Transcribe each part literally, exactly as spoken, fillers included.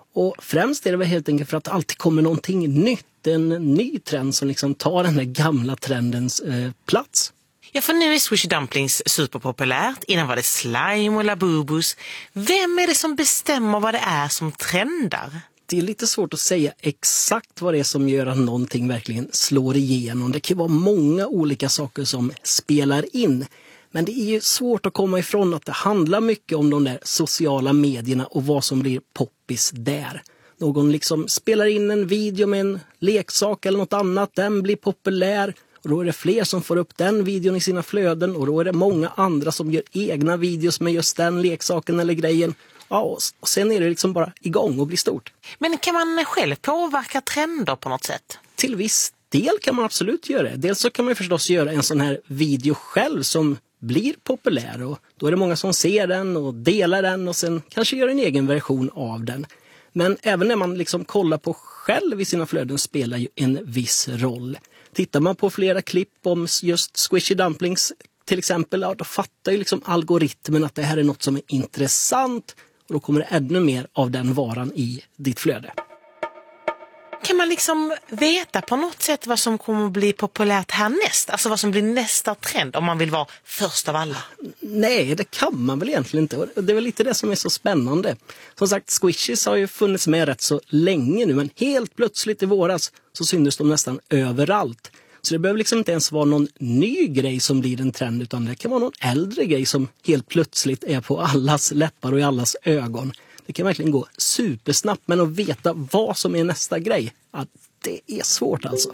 Och främst är det väl helt enkelt för att det alltid kommer någonting nytt, en ny trend som liksom tar den här gamla trendens eh, plats. Ja, för nu är Squishy Dumplings superpopulärt. Innan var det slime och labubus. Vem är det som bestämmer vad det är som trendar? Det är lite svårt att säga exakt vad det är som gör att någonting verkligen slår igenom. Det kan vara många olika saker som spelar in. Men det är ju svårt att komma ifrån att det handlar mycket om de där sociala medierna och vad som blir poppis där. Någon liksom spelar in en video med en leksak eller något annat, den blir populär. Och då är det fler som får upp den videon i sina flöden och då är det många andra som gör egna videos med just den leksaken eller grejen. Ja, och sen är det liksom bara igång och blir stort. Men kan man själv påverka trender på något sätt? Till viss del kan man absolut göra det. Dels så kan man förstås göra en sån här video själv som blir populär och då är det många som ser den och delar den och sen kanske gör en egen version av den. Men även när man liksom kollar på själv i sina flöden spelar ju en viss roll. Tittar man på flera klipp om just Squishy Dumplings till exempel, ja, då fattar ju liksom algoritmen att det här är något som är intressant och då kommer det ännu mer av den varan i ditt flöde. Kan man liksom veta på något sätt vad som kommer att bli populärt härnäst? Alltså vad som blir nästa trend om man vill vara först av alla? Nej, det kan man väl egentligen inte. Och det är väl lite det som är så spännande. Som sagt, Squishies har ju funnits med rätt så länge nu. Men helt plötsligt i våras så syntes de nästan överallt. Så det behöver liksom inte ens vara någon ny grej som blir en trend. Utan det kan vara någon äldre grej som helt plötsligt är på allas läppar och i allas ögon. Det kan verkligen gå supersnabbt, men att veta vad som är nästa grej, ja, det är svårt alltså.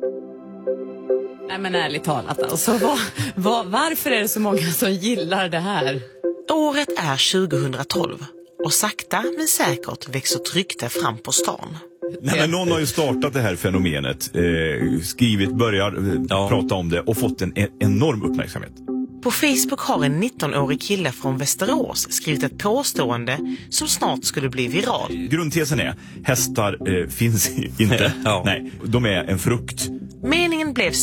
Nej men ärligt talat alltså, var, var, varför är det så många som gillar det här? Året är tjugohundratolv och sakta men säkert växer rykte fram på stan. Nej, men någon har ju startat det här fenomenet, eh, skrivit, börjar eh, ja. prata om det och fått en, en enorm uppmärksamhet. På Facebook har en nittonårig kille från Västerås skrivit ett påstående som snart skulle bli viral. Grundtesen är, hästar eh, finns inte. Ja. Nej, de är en frukt. Meningen blev